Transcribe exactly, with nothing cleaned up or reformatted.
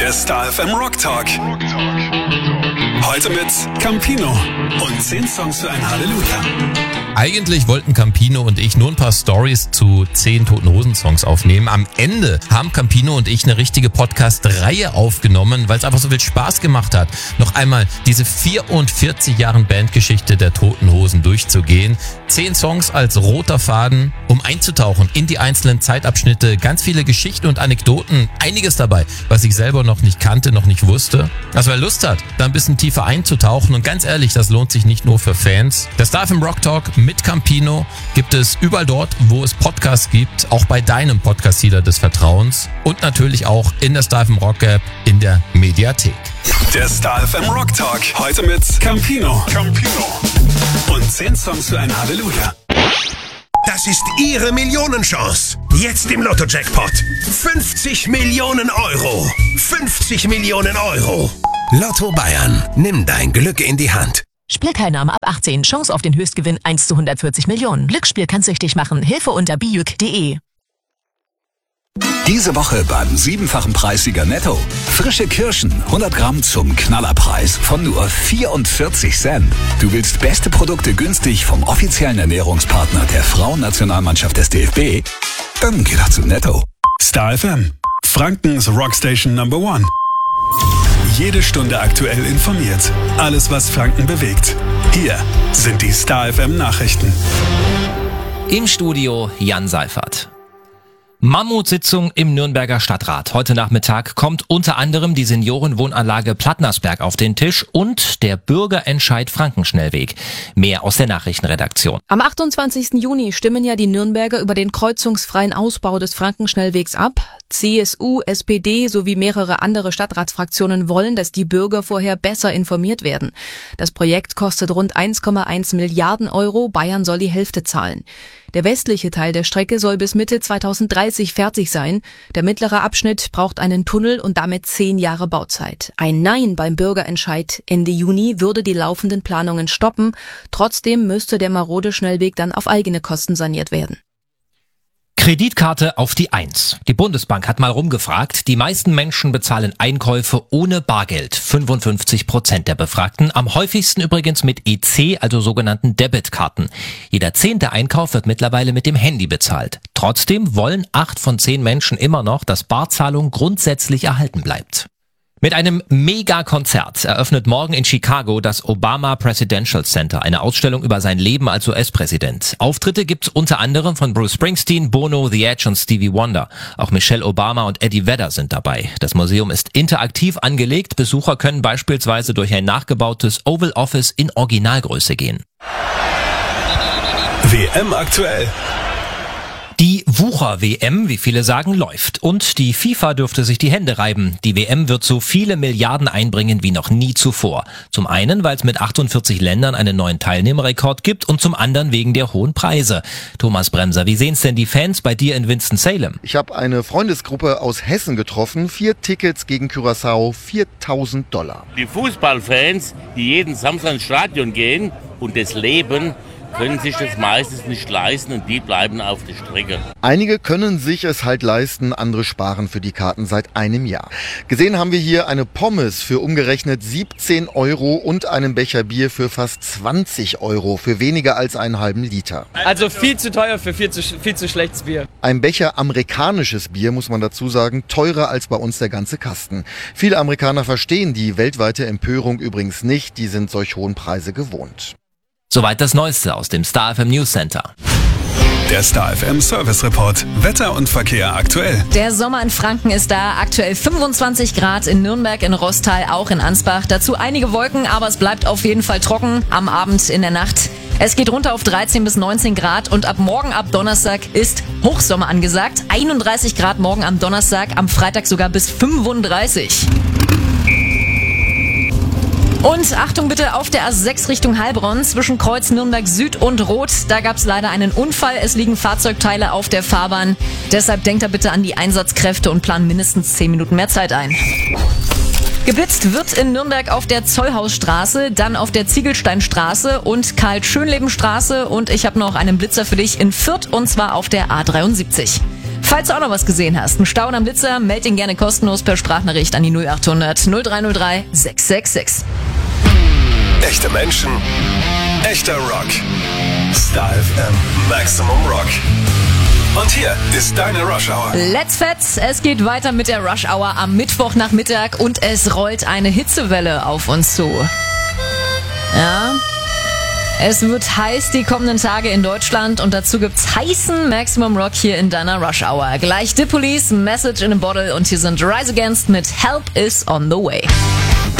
Der Star F M Rock Talk. Heute mit Campino und zehn Songs für ein Halleluja. Eigentlich wollten Campino und ich nur ein paar Stories zu zehn Toten Hosen Songs aufnehmen. Am Ende haben Campino und ich eine richtige Podcast-Reihe aufgenommen, weil es einfach so viel Spaß gemacht hat, noch einmal diese vierundvierzig Jahre Bandgeschichte der Toten Hosen durchzugehen. Zehn Songs als roter Faden, um einzutauchen in die einzelnen Zeitabschnitte. Ganz viele Geschichten und Anekdoten, einiges dabei, was ich selber noch nicht kannte, noch nicht wusste. Also wer Lust hat, da ein bisschen tiefer einzutauchen, und ganz ehrlich, das lohnt sich nicht nur für Fans. Der Star F M Rock Talk mit Campino gibt es überall dort, wo es Podcasts gibt, auch bei deinem Podcast-Dealer des Vertrauens und natürlich auch in der Star F M Rock App in der Mediathek. Der Star F M Rock Talk, heute mit Campino. Campino. Und zehn Songs für ein Halleluja. Das ist Ihre Millionenchance. Jetzt im Lotto-Jackpot. fünfzig Millionen Euro. fünfzig Millionen Euro. Lotto Bayern. Nimm dein Glück in die Hand. Spielteilnahme ab achtzehn. Chance auf den Höchstgewinn eins zu hundertvierzig Millionen. Glücksspiel kann süchtig machen. Hilfe unter bijuk punkt de. Diese Woche beim siebenfachen Preissieger Netto. Frische Kirschen, hundert Gramm zum Knallerpreis von nur vierundvierzig Cent. Du willst beste Produkte günstig vom offiziellen Ernährungspartner der Frauennationalmannschaft des D F B? Dann geh doch zu Netto. Star F M, Frankens Rockstation Number One. Jede Stunde aktuell informiert. Alles, was Franken bewegt. Hier sind die Star F M Nachrichten. Im Studio Jan Seifert. Mammutsitzung im Nürnberger Stadtrat. Heute Nachmittag kommt unter anderem die Seniorenwohnanlage Plattnersberg auf den Tisch und der Bürgerentscheid Frankenschnellweg. Mehr aus der Nachrichtenredaktion. Am achtundzwanzigsten Juni stimmen ja die Nürnberger über den kreuzungsfreien Ausbau des Frankenschnellwegs ab. C S U, S P D sowie mehrere andere Stadtratsfraktionen wollen, dass die Bürger vorher besser informiert werden. Das Projekt kostet rund eins Komma eins Milliarden Euro. Bayern soll die Hälfte zahlen. Der westliche Teil der Strecke soll bis Mitte zweitausenddreißig fertig sein. Der mittlere Abschnitt braucht einen Tunnel und damit zehn Jahre Bauzeit. Ein Nein beim Bürgerentscheid Ende Juni würde die laufenden Planungen stoppen. Trotzdem müsste der marode Schnellweg dann auf eigene Kosten saniert werden. Kreditkarte auf die Eins. Die Bundesbank hat mal rumgefragt. Die meisten Menschen bezahlen Einkäufe ohne Bargeld. fünfundfünfzig Prozent der Befragten. Am häufigsten übrigens mit E C, also sogenannten Debitkarten. Jeder zehnte Einkauf wird mittlerweile mit dem Handy bezahlt. Trotzdem wollen acht von zehn Menschen immer noch, dass Barzahlung grundsätzlich erhalten bleibt. Mit einem Mega-Konzert eröffnet morgen in Chicago das Obama Presidential Center, eine Ausstellung über sein Leben als U S-Präsident. Auftritte gibt's unter anderem von Bruce Springsteen, Bono, The Edge und Stevie Wonder. Auch Michelle Obama und Eddie Vedder sind dabei. Das Museum ist interaktiv angelegt. Besucher können beispielsweise durch ein nachgebautes Oval Office in Originalgröße gehen. W M aktuell. Die Wucher-W M, wie viele sagen, läuft. Und die FIFA dürfte sich die Hände reiben. Die W M wird so viele Milliarden einbringen wie noch nie zuvor. Zum einen, weil es mit achtundvierzig Ländern einen neuen Teilnehmerrekord gibt und zum anderen wegen der hohen Preise. Thomas Bremser, wie sehen's denn die Fans bei dir in Winston-Salem? Ich habe eine Freundesgruppe aus Hessen getroffen. Vier Tickets gegen Curaçao, viertausend Dollar. Die Fußballfans, die jeden Samstag ins Stadion gehen und das leben, können sich das meistens nicht leisten und die bleiben auf der Strecke. Einige können sich es halt leisten, andere sparen für die Karten seit einem Jahr. Gesehen haben wir hier eine Pommes für umgerechnet siebzehn Euro und einen Becher Bier für fast zwanzig Euro, für weniger als einen halben Liter. Also viel zu teuer für viel zu, viel zu schlechtes Bier. Ein Becher amerikanisches Bier, muss man dazu sagen, teurer als bei uns der ganze Kasten. Viele Amerikaner verstehen die weltweite Empörung übrigens nicht, die sind solch hohen Preise gewohnt. Soweit das Neueste aus dem Star F M News Center. Der Star F M Service Report. Wetter und Verkehr aktuell. Der Sommer in Franken ist da. Aktuell fünfundzwanzig Grad in Nürnberg, in Rostal, auch in Ansbach. Dazu einige Wolken, aber es bleibt auf jeden Fall trocken am Abend, in der Nacht. Es geht runter auf dreizehn bis neunzehn Grad und ab morgen, ab Donnerstag, ist Hochsommer angesagt. einunddreißig Grad morgen am Donnerstag, am Freitag sogar bis fünfunddreißig. Und Achtung bitte auf der A sechs Richtung Heilbronn zwischen Kreuz Nürnberg Süd und Rot. Da gab es leider einen Unfall. Es liegen Fahrzeugteile auf der Fahrbahn. Deshalb denkt da bitte an die Einsatzkräfte und plant mindestens zehn Minuten mehr Zeit ein. Geblitzt wird in Nürnberg auf der Zollhausstraße, dann auf der Ziegelsteinstraße und Karl-Schönleben-Straße. Und ich habe noch einen Blitzer für dich in Fürth und zwar auf der A dreiundsiebzig. Falls du auch noch was gesehen hast, einen Stau am Blitzer, meld ihn gerne kostenlos per Sprachnachricht an die null acht hundert null drei null drei sechs sechs sechs. Echte Menschen, echter Rock. Star F M Maximum Rock. Und hier ist deine Rush Hour. Let's Fetz, es geht weiter mit der Rush Hour am Mittwochnachmittag und es rollt eine Hitzewelle auf uns zu. Ja, es wird heiß die kommenden Tage in Deutschland und dazu gibt's heißen Maximum Rock hier in deiner Rush Hour. Gleich The Police, Message in a Bottle und hier sind Rise Against mit Help is on the Way.